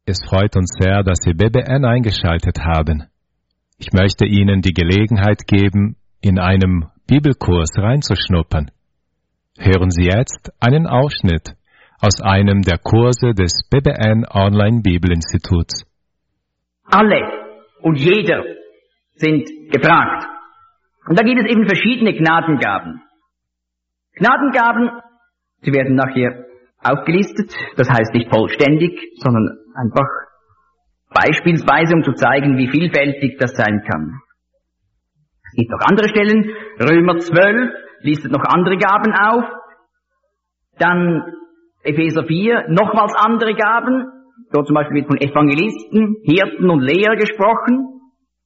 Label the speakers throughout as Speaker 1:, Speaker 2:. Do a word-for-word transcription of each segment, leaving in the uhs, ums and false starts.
Speaker 1: Es freut uns sehr, dass Sie B B N eingeschaltet haben. Ich möchte Ihnen die Gelegenheit geben, in einem Bibelkurs reinzuschnuppern. Hören Sie jetzt einen Ausschnitt aus einem der Kurse des B B N Online Bibelinstituts.
Speaker 2: Alle und jeder sind gefragt. Und da gibt es eben verschiedene Gnadengaben. Gnadengaben, sie werden nachher aufgelistet, das heißt nicht vollständig, sondern einfach beispielsweise, um zu zeigen, wie vielfältig das sein kann. Es gibt noch andere Stellen, Römer zwölf listet noch andere Gaben auf, dann Epheser vier, nochmals andere Gaben, dort zum Beispiel wird von Evangelisten, Hirten und Lehrer gesprochen.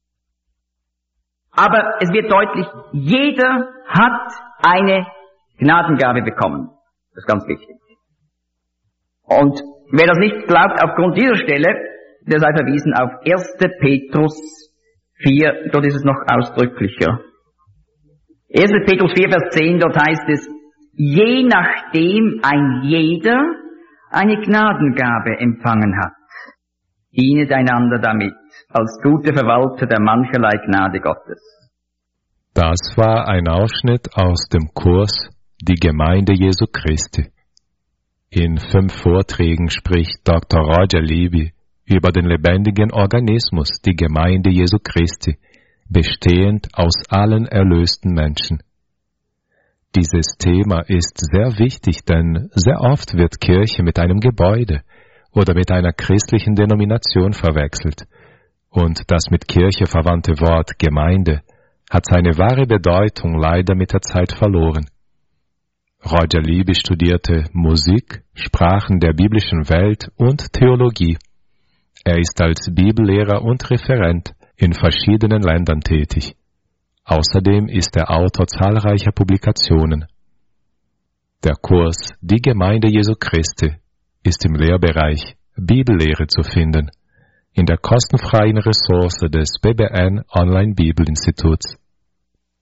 Speaker 2: Aber es wird deutlich, jeder hat eine Gnadengabe bekommen. Das ist ganz wichtig. Und wer das nicht glaubt, aufgrund dieser Stelle, der sei verwiesen auf erster Petrus vier, dort ist es noch ausdrücklicher. erster Petrus vier, Vers zehn, dort heißt es, je nachdem ein jeder eine Gnadengabe empfangen hat, dienet einander damit, als gute Verwalter der mancherlei Gnade Gottes.
Speaker 1: Das war ein Ausschnitt aus dem Kurs Die Gemeinde Jesu Christi. In fünf Vorträgen spricht Doktor Roger Libby über den lebendigen Organismus, die Gemeinde Jesu Christi, bestehend aus allen erlösten Menschen. Dieses Thema ist sehr wichtig, denn sehr oft wird Kirche mit einem Gebäude oder mit einer christlichen Denomination verwechselt, und das mit Kirche verwandte Wort Gemeinde hat seine wahre Bedeutung leider mit der Zeit verloren. Roger Libby studierte Musik, Sprachen der biblischen Welt und Theologie. Er ist als Bibellehrer und Referent in verschiedenen Ländern tätig. Außerdem ist er Autor zahlreicher Publikationen. Der Kurs Die Gemeinde Jesu Christi ist im Lehrbereich Bibellehre zu finden, in der kostenfreien Ressource des B B N Online Bibelinstituts.